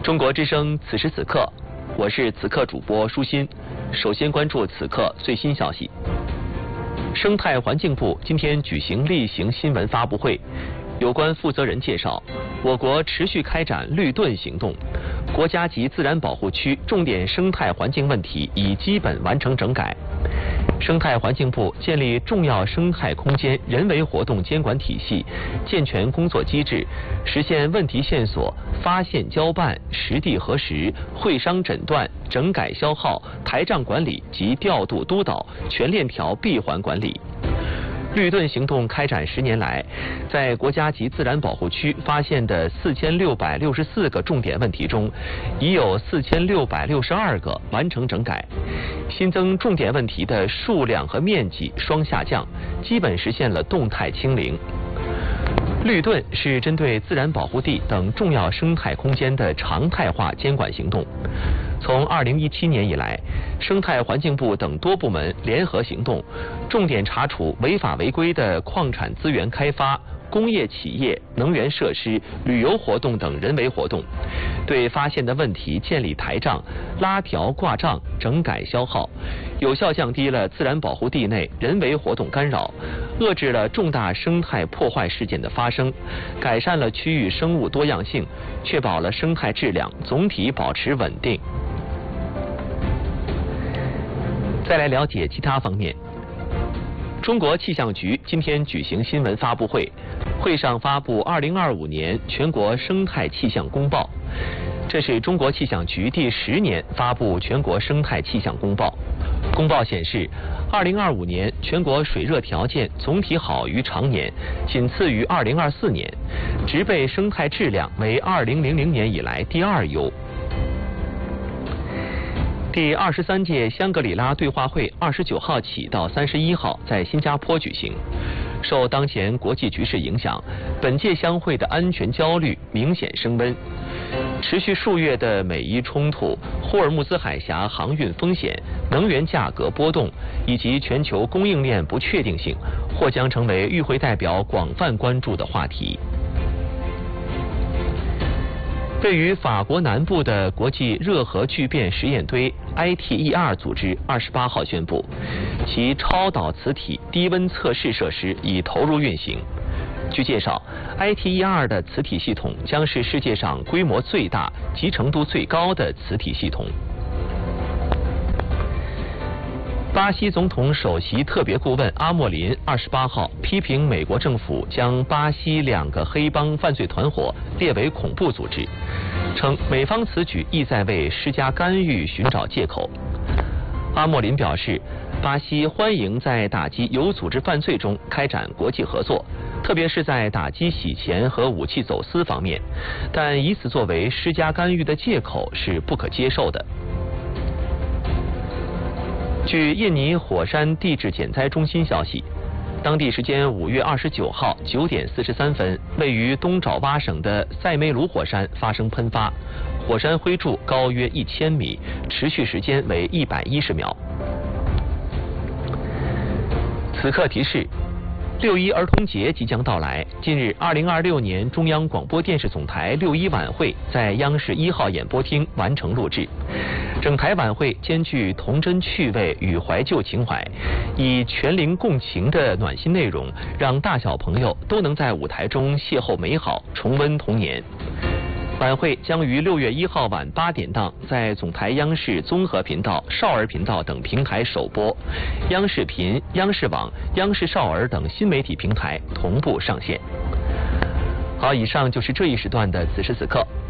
中国之声此时此刻，我是此刻主播舒心。首先关注此刻最新消息。生态环境部今天举行例行新闻发布会，有关负责人介绍，我国持续开展绿盾行动，国家级自然保护区重点生态环境问题已基本完成整改。生态环境部建立重要生态空间人为活动监管体系，健全工作机制，实现问题线索发现交办、实地核实、会商诊断、整改消耗、台账管理及调度督导全链条闭环管理。绿盾行动开展10年来，在国家级自然保护区发现的4664个重点问题中，已有4662个完成整改，新增重点问题的数量和面积双下降，基本实现了动态清零。绿盾是针对自然保护地等重要生态空间的常态化监管行动。从2017年以来，生态环境部等多部门联合行动，重点查处违法违规的矿产资源开发、工业企业、能源设施、旅游活动等人为活动，对发现的问题建立台账、拉条挂账、整改消耗，有效降低了自然保护地内人为活动干扰，遏制了重大生态破坏事件的发生，改善了区域生物多样性，确保了生态质量总体保持稳定。再来了解其他方面。中国气象局今天举行新闻发布会，会上发布2025年全国生态气象公报。这是中国气象局第10年发布全国生态气象公报。公报显示，2025年全国水热条件总体好于常年，仅次于2024年，植被生态质量为2000年以来第2优。第23届香格里拉对话会29号起到31号在新加坡举行。受当前国际局势影响，本届相会的安全焦虑明显升温。持续数月的美伊冲突、霍尔木兹海峡航运风险、能源价格波动以及全球供应链不确定性，或将成为与会代表广泛关注的话题。位于法国南部的国际热核聚变实验堆 ITER 组织28号宣布，其超导磁体低温测试设施已投入运行。据介绍 ，ITER 的磁体系统将是世界上规模最大、集成度最高的磁体系统。巴西总统首席特别顾问阿莫林28号批评美国政府将巴西2个黑帮犯罪团伙列为恐怖组织，称美方此举意在为施加干预寻找借口。阿莫林表示，巴西欢迎在打击有组织犯罪中开展国际合作，特别是在打击洗钱和武器走私方面，但以此作为施加干预的借口是不可接受的。据印尼火山地质减灾中心消息，当地时间5月29号9点43分，位于东爪哇省的塞梅鲁火山发生喷发，火山灰柱高约1000米，持续时间为110秒。此刻提示，6·1儿童节即将到来。近日，2026年中央广播电视总台6·1晚会在央视1号演播厅完成录制。整台晚会兼具童真趣味与怀旧情怀，以全龄共情的暖心内容，让大小朋友都能在舞台中邂逅美好，重温童年。晚会将于6月1号晚8点档在总台央视综合频道、少儿频道等平台首播，央视频、央视网、央视少儿等新媒体平台同步上线。好，以上就是这一时段的此时此刻。